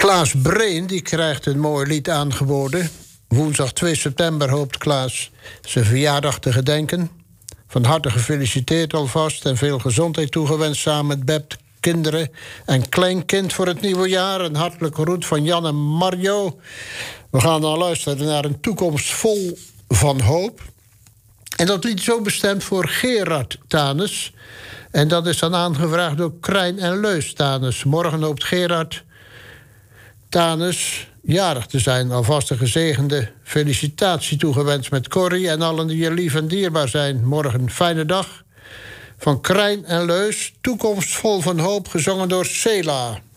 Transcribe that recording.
Klaas Breen die krijgt een mooi lied aangeboden. Woensdag 2 september hoopt Klaas zijn verjaardag te gedenken. Van harte gefeliciteerd alvast en veel gezondheid toegewenst samen met Beb, kinderen en kleinkind voor het nieuwe jaar. Een hartelijke groet van Jan en Mario. We gaan dan luisteren naar een toekomst vol van hoop. En dat lied is ook bestemd voor Gerard Tanes. En dat is dan aangevraagd door Krijn en Leus Tanes. Morgen hoopt Gerard Tanes jarig te zijn. Alvast een gezegende felicitatie toegewenst met Corrie en allen die je lief en dierbaar zijn. Morgen een fijne dag. Van Krijn en Leus, toekomst vol van hoop, gezongen door Sela.